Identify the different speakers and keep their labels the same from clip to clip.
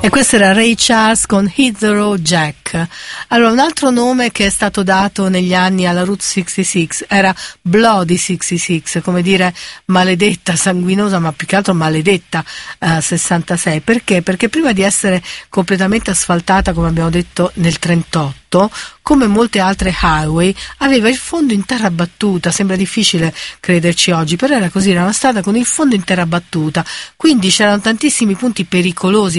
Speaker 1: E questo era Ray Charles con Hit the Road Jack. Allora, un altro nome che è stato dato negli anni alla Route 66 era Bloody 66, come dire maledetta, sanguinosa, ma più che altro maledetta 66. Perché? Perché prima di essere completamente asfaltata, come abbiamo detto, nel 38, come molte altre highway, aveva il fondo in terra battuta. Sembra difficile crederci oggi, però era così, era una strada con il fondo in terra battuta, quindi c'erano tantissimi punti pericolosi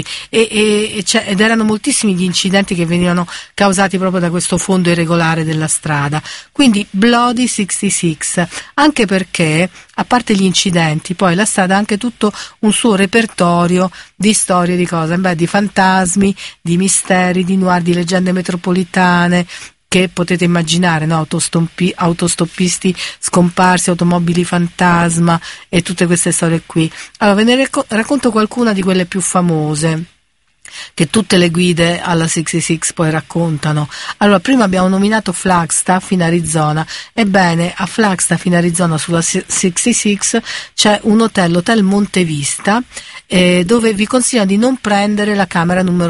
Speaker 1: ed erano moltissimi gli incidenti che venivano causati proprio da questo fondo irregolare della strada. Quindi Bloody 66, anche perché, a parte gli incidenti, poi la strada ha anche tutto un suo repertorio di storie, di cose, di fantasmi, di misteri, di noir, di leggende metropolitane, che potete immaginare, no? Autostoppisti scomparsi, automobili fantasma e tutte queste storie qui. Allora, ve ne racconto qualcuna di quelle più famose, che tutte le guide alla 66 poi raccontano. Allora, prima abbiamo nominato Flagstaff in Arizona. Ebbene, a Flagstaff in Arizona, sulla 66, c'è un hotel Montevista, dove vi consigliano di non prendere la camera numero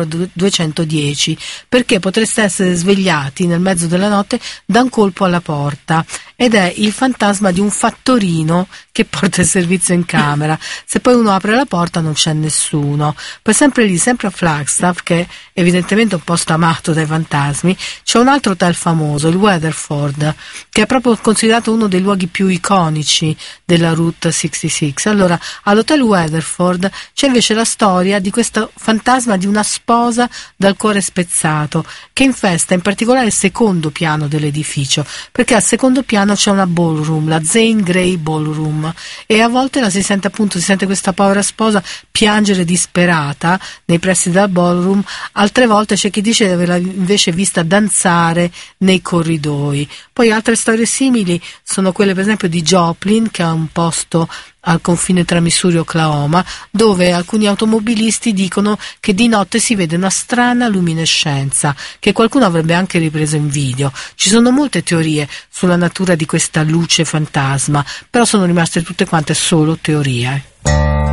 Speaker 1: 210, perché potreste essere svegliati nel mezzo della notte da un colpo alla porta, ed è il fantasma di un fattorino che porta il servizio in camera. Se poi uno apre la porta non c'è nessuno. Poi sempre lì, sempre a Flagstaff, che è evidentemente un posto amato dai fantasmi, c'è un altro hotel famoso, il Weatherford, che è proprio considerato uno dei luoghi più iconici della Route 66. Allora, all'hotel Weatherford c'è invece la storia di questo fantasma di una sposa dal cuore spezzato, che infesta in particolare il secondo piano dell'edificio, perché al secondo piano c'è una ballroom, la Zane Grey Ballroom, e a volte si sente questa povera sposa piangere disperata nei pressi della ballroom. Altre volte c'è chi dice di averla invece vista danzare nei corridoi. Poi altre storie simili sono quelle, per esempio, di Joplin, che è un posto al confine tra Missouri e Oklahoma, dove alcuni automobilisti dicono che di notte si vede una strana luminescenza, che qualcuno avrebbe anche ripreso in video. Ci sono molte teorie sulla natura di questa luce fantasma, però sono rimaste tutte quante solo teorie.